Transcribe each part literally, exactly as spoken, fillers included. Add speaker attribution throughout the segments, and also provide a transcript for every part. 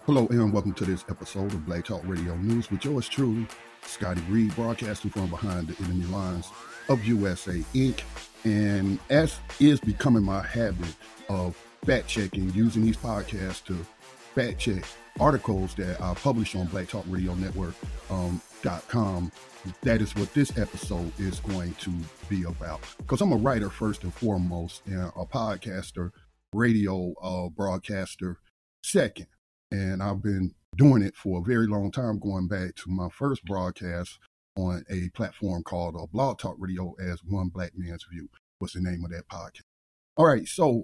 Speaker 1: Hello and welcome to this episode of Black Talk Radio News with yours truly, Scotty Reed, broadcasting from behind the enemy lines of U S A Incorporated. And as is becoming my habit of fact checking, using these podcasts to fact check articles that I publish on Black Talk Radio Network um, dot com, that is what this episode is going to be about. Because I'm a writer first and foremost, and a podcaster, radio uh, broadcaster second. And I've been doing it for a very long time, going back to my first broadcast on a platform called uh, Blog Talk Radio as One Black Man's View. What's the name of that podcast? All right, so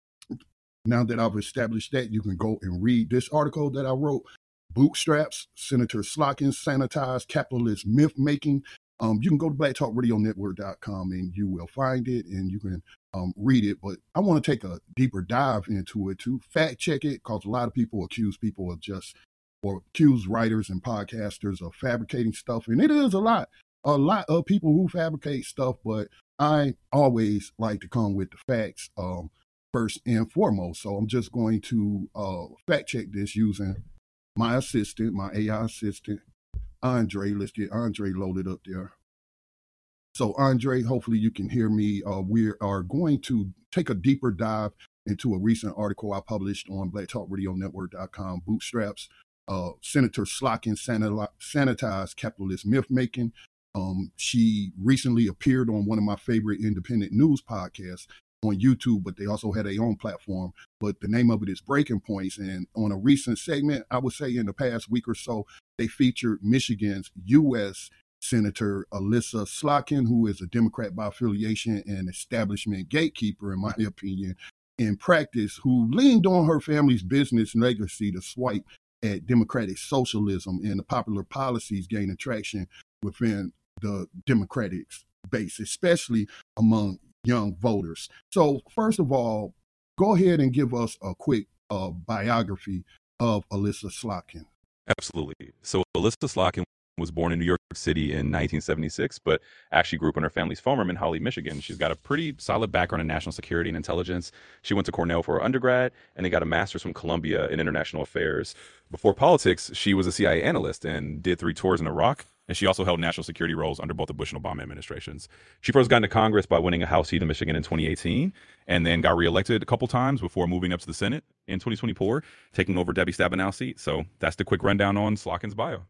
Speaker 1: now that I've established that, you can go and read this article that I wrote, Bootstraps, Senator Slotkin Sanitized Capitalist Myth-Making. Um, you can go to Black Talk Radio Network dot com and you will find it and you can um, read it. But I want to take a deeper dive into it to fact check it, because a lot of people accuse people of just, or accuse writers and podcasters of fabricating stuff. And it is a lot, a lot of people who fabricate stuff. But I always like to come with the facts um, first and foremost. So I'm just going to uh, fact check this using my assistant, my A I assistant, Andre. Let's get Andre loaded up there. So Andre, hopefully you can hear me. Uh, we are going to take a deeper dive into a recent article I published on Black Talk Radio Network dot com, Bootstraps, uh, Senator Slotkin Sanitized Capitalist Myth-Making. Um, she recently appeared on one of my favorite independent news podcasts on YouTube, but they also had their own platform. But the name of it is Breaking Points. And on a recent segment, I would say in the past week or so, they featured Michigan's U S Senator Elissa Slotkin, who is a Democrat by affiliation and establishment gatekeeper, in my opinion, in practice, who leaned on her family's business legacy to swipe at democratic socialism and the popular policies gaining traction within the Democratic base, especially among young voters. So first of all, go ahead and give us a quick uh, biography of Elissa Slotkin.
Speaker 2: Absolutely. So Elissa Slotkin was born in New York City in nineteen seventy-six, but actually grew up on her family's farm in Holly, Michigan. She's got a pretty solid background in national security and intelligence. She went to Cornell for her undergrad and then got a master's from Columbia in international affairs. Before politics, she was a C I A analyst and did three tours in Iraq. And she also held national security roles under both the Bush and Obama administrations. She first got into Congress by winning a House seat in Michigan in twenty eighteen, and then got reelected a couple times before moving up to the Senate in twenty twenty-four, taking over Debbie Stabenow's seat. So that's the quick rundown on Slotkin's bio.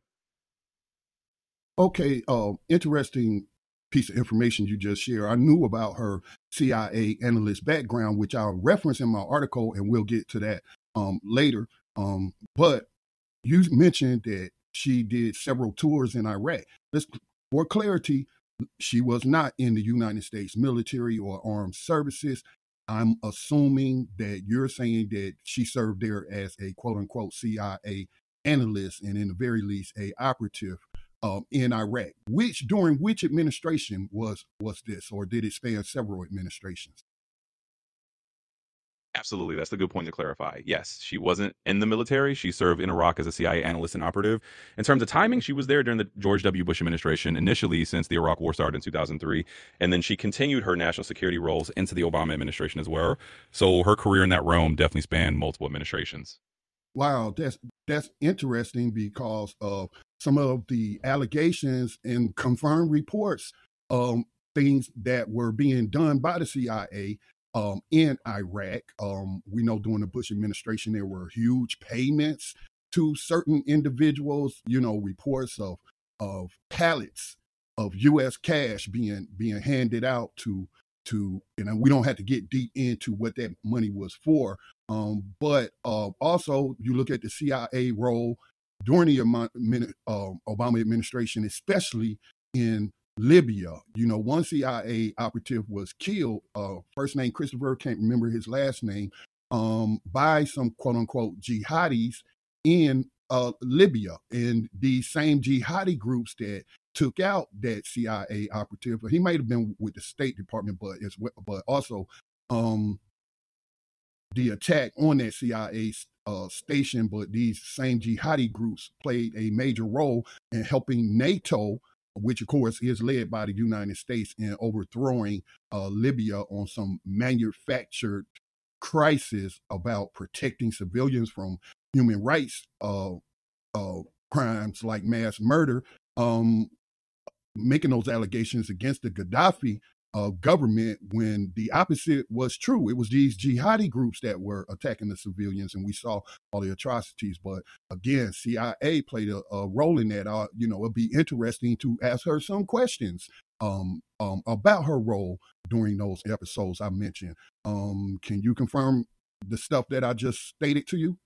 Speaker 1: Okay, uh, interesting piece of information you just shared. I knew about her C I A analyst background, which I'll reference in my article, and we'll get to that um, later. Um, but you mentioned that she did several tours in Iraq. Let's, for clarity, she was not in the United States military or armed services. I'm assuming that you're saying that she served there as a quote-unquote C I A analyst and in the very least a operative um, in Iraq. Which during which administration was was this, or did it span several administrations?
Speaker 2: Absolutely. That's a good point to clarify. Yes, she wasn't in the military. She served in Iraq as a C I A analyst and operative. In terms of timing, she was there during the George W. Bush administration, initially since the Iraq War started in two thousand three. And then she continued her national security roles into the Obama administration as well. So her career in that realm definitely spanned multiple administrations.
Speaker 1: Wow, that's that's interesting because of some of the allegations and confirmed reports, um, things that were being done by the C I A Um, in Iraq. Um, we know during the Bush administration, there were huge payments to certain individuals, you know, reports of of pallets of U S cash being being handed out to, to you know, we don't have to get deep into what that money was for. Um, but uh, also, you look at the C I A role during the uh, Obama administration, especially in Libya. You know, one C I A operative was killed, uh, first name Christopher, can't remember his last name, um, by some quote unquote jihadis in uh, Libya. And these same jihadi groups that took out that C I A operative, he might have been with the State Department, but as well, but also um, the attack on that C I A uh, station. But these same jihadi groups played a major role in helping NATO, which of course is led by the United States, in overthrowing uh, Libya on some manufactured crisis about protecting civilians from human rights uh, uh, crimes like mass murder, um, making those allegations against the Gaddafi uh, government when the opposite was true. It was these jihadi groups that were attacking the civilians, and we saw all the atrocities. But again, C I A played a, a role in that. Uh, you know, it'd be interesting to ask her some questions um, um, about her role during those episodes I mentioned. Um, can you confirm the stuff that I just stated to you?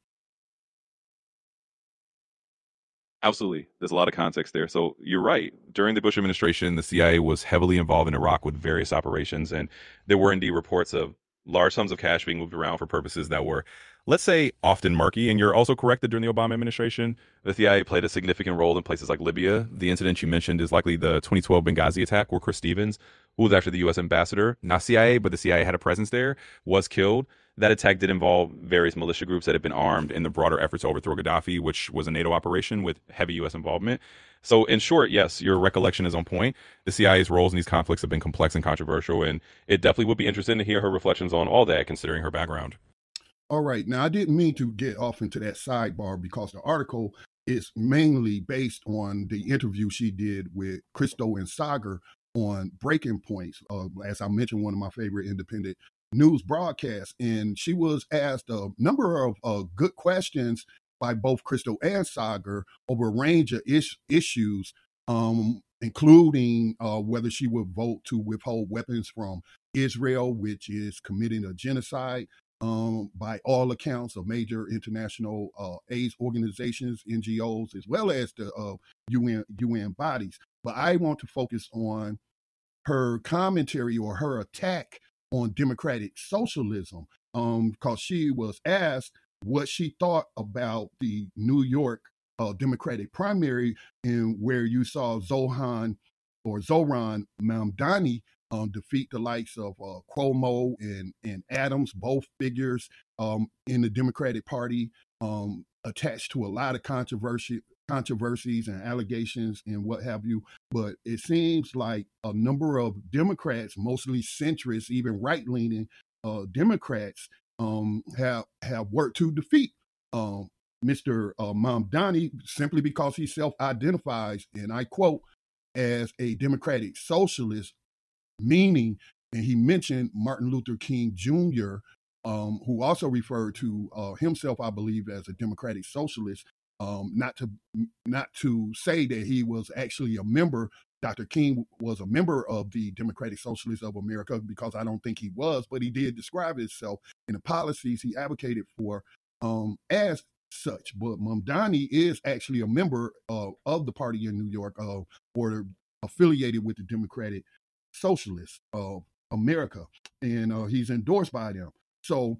Speaker 2: Absolutely. There's a lot of context there. So you're right. During the Bush administration, the C I A was heavily involved in Iraq with various operations. And there were indeed reports of large sums of cash being moved around for purposes that were, let's say, often murky. And you're also correct that during the Obama administration, the C I A played a significant role in places like Libya. The incident you mentioned is likely the twenty twelve Benghazi attack, where Chris Stevens, who was actually the U S ambassador, not C I A, but the C I A had a presence there, was killed. That attack did involve various militia groups that had been armed in the broader efforts to overthrow Gaddafi, which was a NATO operation with heavy U S involvement. So, in short, yes, your recollection is on point. The C I A's roles in these conflicts have been complex and controversial, and it definitely would be interesting to hear her reflections on all that, considering her background.
Speaker 1: All right. Now, I didn't mean to get off into that sidebar because the article is mainly based on the interview she did with Christo and Sagar on Breaking Points. Uh, as I mentioned, one of my favorite independent news broadcasts. And she was asked a number of uh, good questions by both Christo and Sagar over a range of is- issues, um, including uh, whether she would vote to withhold weapons from Israel, which is committing a genocide. Um, by all accounts of major international uh, AIDS organizations, N G Os, as well as the uh, U N U N bodies. But I want to focus on her commentary or her attack on democratic socialism, um, because she was asked what she thought about the New York uh, Democratic primary, and where you saw Zohan or Zoran Mamdani um, defeat the likes of uh, Cuomo and, and Adams, both figures um, in the Democratic Party, um, attached to a lot of controversy, controversies and allegations and what have you. But it seems like a number of Democrats, mostly centrists, even right-leaning uh, Democrats, um, have have worked to defeat um, Mister Uh, Mamdani simply because he self-identifies, and I quote, as a democratic socialist, meaning, and he mentioned Martin Luther King Junior, um, who also referred to uh, himself, I believe, as a democratic socialist. Um, not to not to say that he was actually a member. Doctor King was a member of the Democratic Socialists of America, because I don't think he was, but he did describe himself in the policies he advocated for um, as such. But Mamdani is actually a member uh, of the party in New York, uh, or affiliated with the Democratic Socialists of America, and uh, he's endorsed by them. So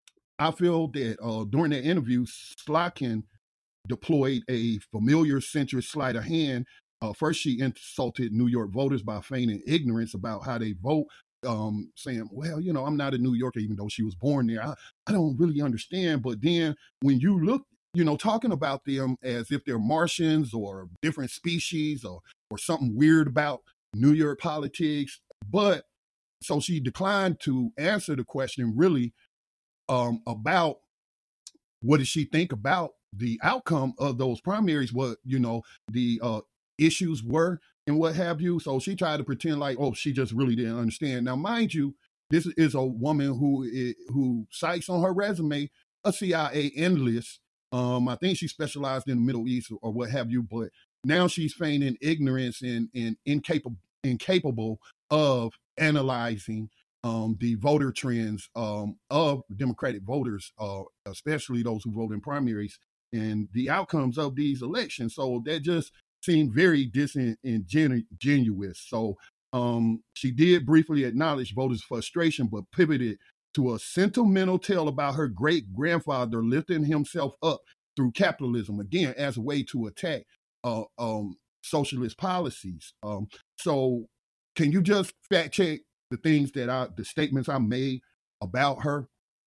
Speaker 1: I feel that uh, during that interview, Slotkin deployed a familiar centrist sleight of hand. Uh, first, she insulted New York voters by feigning ignorance about how they vote, um, saying, well, you know, I'm not a New Yorker, even though she was born there. I, I don't really understand. But then when you look, you know, talking about them as if they're Martians or different species, or, or something weird about New York politics. But so she declined to answer the question really um, about what did she think about the outcome of those primaries, what, you know, the uh, issues were and what have you. So she tried to pretend like, oh, she just really didn't understand. Now, mind you, this is a woman who is, who cites on her resume a C I A enlist. Um, I think she specialized in the Middle East or, or what have you, but now she's feigning ignorance and, and incapable incapable of analyzing um, the voter trends um, of Democratic voters, uh, especially those who vote in primaries, and the outcomes of these elections. So that just seemed very disingenuous. So um, she did briefly acknowledge voters' frustration, but pivoted to a sentimental tale about her great grandfather lifting himself up through capitalism, again, as a way to attack uh, um, socialist policies. Um, so can you just fact check the things that I, the statements I made about her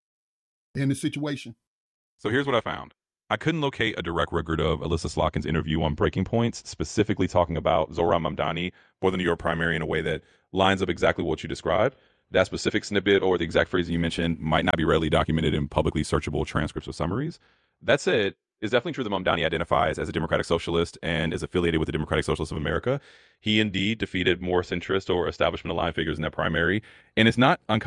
Speaker 1: in the situation?
Speaker 2: So here's what I found. I couldn't locate a direct record of Alyssa Slotkin's interview on Breaking Points, specifically talking about Zohran Mamdani for the New York primary in a way that lines up exactly what you described. That specific snippet or the exact phrase you mentioned might not be readily documented in publicly searchable transcripts or summaries. That said, it's definitely true that Mamdani identifies as a Democratic Socialist and is affiliated with the Democratic Socialists of America. He indeed defeated more centrist or establishment aligned figures in that primary. And it's not uncommon